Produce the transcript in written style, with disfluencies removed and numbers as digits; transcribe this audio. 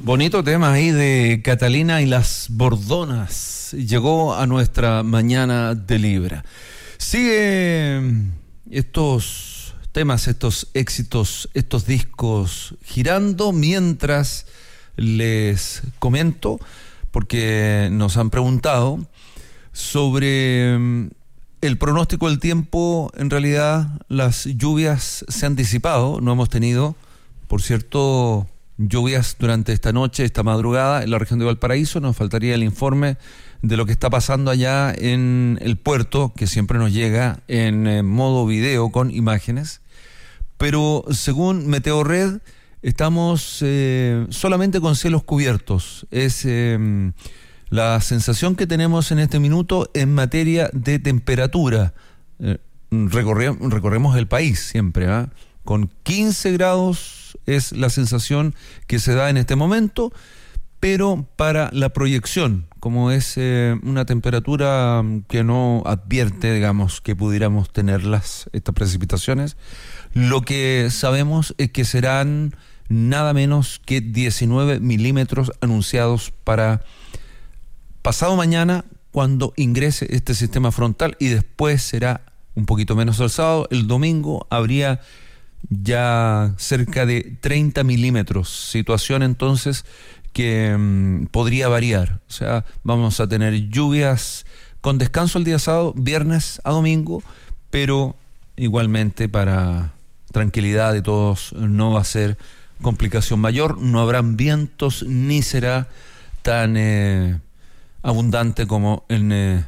Bonito tema ahí de Catalina y las Bordonas. Llegó a nuestra mañana de Libra. Sigue estos temas, estos éxitos, estos discos girando mientras les comento, porque nos han preguntado sobre el pronóstico del tiempo. En realidad las lluvias se han disipado, no hemos tenido, por cierto, lluvias durante esta noche, esta madrugada en la región de Valparaíso. Nos faltaría el informe de lo que está pasando allá en el puerto, que siempre nos llega en modo video con imágenes, pero según Meteorred estamos solamente con cielos cubiertos. Es la sensación que tenemos en este minuto en materia de temperatura. Recorremos el país siempre, ¿eh? Con 15 grados es la sensación que se da en este momento, pero para la proyección, como es una temperatura que no advierte, digamos, que pudiéramos tener estas precipitaciones, lo que sabemos es que serán nada menos que 19 milímetros anunciados para pasado mañana, cuando ingrese este sistema frontal, y después será un poquito menos el sábado. El domingo habría ya cerca de 30 milímetros, situación entonces que podría variar. O sea, vamos a tener lluvias con descanso el día sábado, viernes a domingo, pero igualmente para tranquilidad de todos no va a ser complicación mayor, no habrán vientos ni será tan abundante como en